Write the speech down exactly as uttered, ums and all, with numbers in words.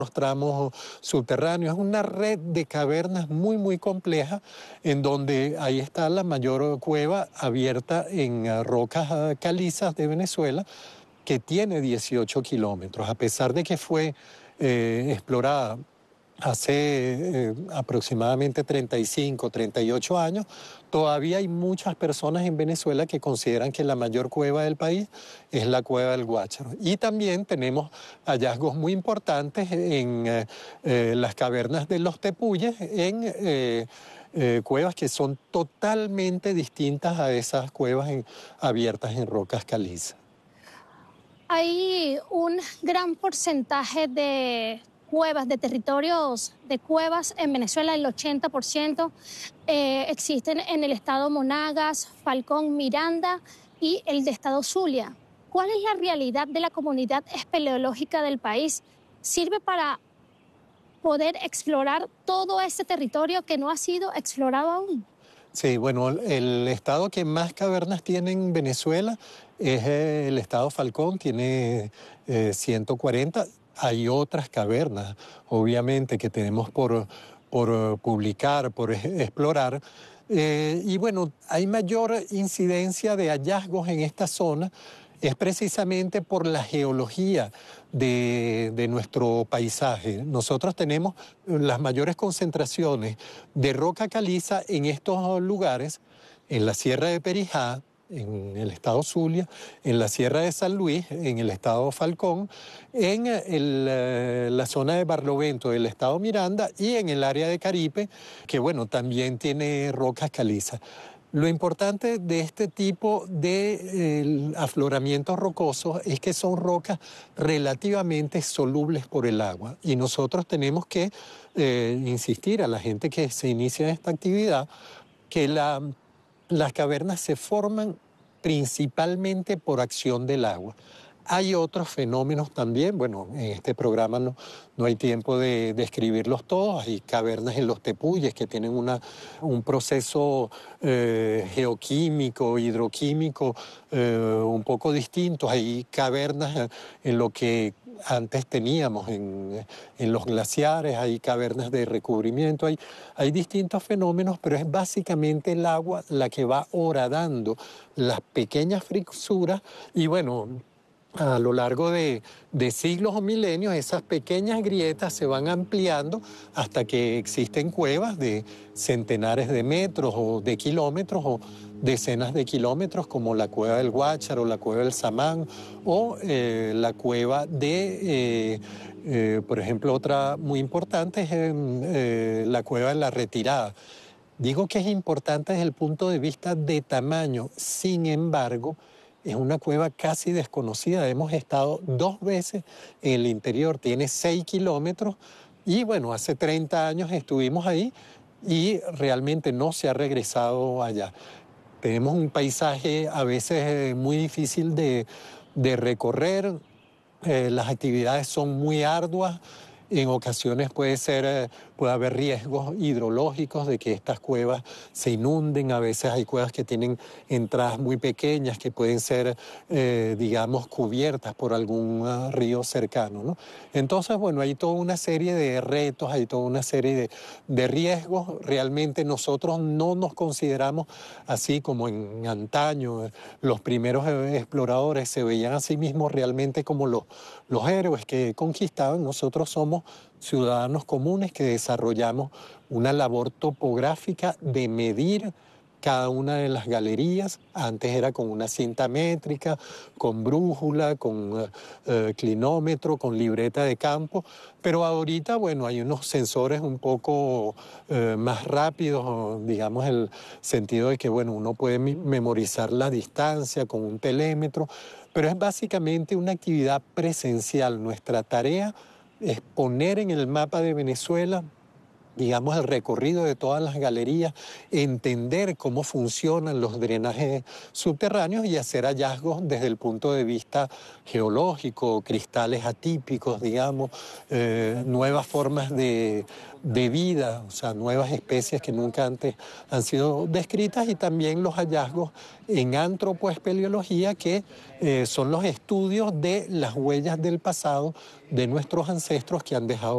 los tramos subterráneos. Es una red de cavernas muy, muy compleja, en donde ahí está la mayor cueva abierta en uh, rocas uh, calizas de Venezuela, que tiene dieciocho kilómetros, a pesar de que fue eh, explorada hace eh, aproximadamente treinta y cinco, treinta y ocho años, todavía hay muchas personas en Venezuela que consideran que la mayor cueva del país es la cueva del Guácharo. Y también tenemos hallazgos muy importantes en eh, eh, las cavernas de los Tepuyes, en eh, eh, cuevas que son totalmente distintas a esas cuevas en, abiertas en rocas calizas. Hay un gran porcentaje de cuevas, de territorios de cuevas en Venezuela, el ochenta por ciento eh, existen en el estado Monagas, Falcón, Miranda y el de estado Zulia. ¿Cuál es la realidad de la comunidad espeleológica del país? ¿Sirve para poder explorar todo ese territorio que no ha sido explorado aún? Sí, bueno, el estado que más cavernas tiene en Venezuela es el estado Falcón, tiene eh, ciento cuarenta. Hay otras cavernas, obviamente, que tenemos por, por publicar, por explorar. Eh, y bueno, hay mayor incidencia de hallazgos en esta zona, es precisamente por la geología de, de nuestro paisaje. Nosotros tenemos las mayores concentraciones de roca caliza en estos lugares, en la Sierra de Perijá, en el estado Zulia, en la Sierra de San Luis, en el estado Falcón, en el, la zona de Barlovento del estado Miranda y en el área de Caripe, que bueno, también tiene rocas calizas. Lo importante de este tipo de eh, afloramientos rocosos es que son rocas relativamente solubles por el agua, y nosotros tenemos que eh, insistir a la gente que se inicia en esta actividad que la, las cavernas se forman principalmente por acción del agua. Hay otros fenómenos también, bueno, en este programa no, no hay tiempo de describirlos todos. Hay cavernas en los Tepuyes que tienen una, un proceso eh, geoquímico, hidroquímico eh, un poco distinto. Hay cavernas en lo que antes teníamos en, en los glaciares, hay cavernas de recubrimiento, hay, hay distintos fenómenos, pero es básicamente el agua la que va horadando las pequeñas fisuras y bueno, a lo largo de, de siglos o milenios, esas pequeñas grietas se van ampliando hasta que existen cuevas de centenares de metros o de kilómetros o decenas de kilómetros, como la cueva del Guácharo, la cueva del Samán o eh, la cueva de, eh, eh, por ejemplo, otra muy importante es eh, la cueva de la Retirada. Digo que es importante desde el punto de vista de tamaño, sin embargo, es una cueva casi desconocida. Hemos estado dos veces en el interior, tiene seis kilómetros y bueno, hace treinta años estuvimos ahí y realmente no se ha regresado allá. Tenemos un paisaje a veces muy difícil de, de recorrer, eh, las actividades son muy arduas. En ocasiones puede ser, eh, puede haber riesgos hidrológicos de que estas cuevas se inunden. A veces hay cuevas que tienen entradas muy pequeñas que pueden ser, eh, digamos, cubiertas por algún uh, río cercano, ¿no? Entonces, bueno, hay toda una serie de retos, hay toda una serie de, de riesgos. Realmente nosotros no nos consideramos así como en antaño. Los primeros exploradores se veían a sí mismos realmente como los, los héroes que conquistaban. Nosotros somos ciudadanos comunes que desarrollamos una labor topográfica de medir cada una de las galerías. Antes era con una cinta métrica, con brújula, con eh, clinómetro, con libreta de campo, pero ahorita, bueno, hay unos sensores un poco eh, más rápidos, digamos, el sentido de que, bueno, uno puede memorizar la distancia con un telémetro, pero es básicamente una actividad presencial. Nuestra tarea es poner en el mapa de Venezuela, digamos, el recorrido de todas las galerías, entender cómo funcionan los drenajes subterráneos y hacer hallazgos desde el punto de vista geológico, cristales atípicos, digamos, eh, nuevas formas de, de vida, o sea, nuevas especies que nunca antes han sido descritas, y también los hallazgos en antropoespeleología, que eh, son los estudios de las huellas del pasado de nuestros ancestros que han dejado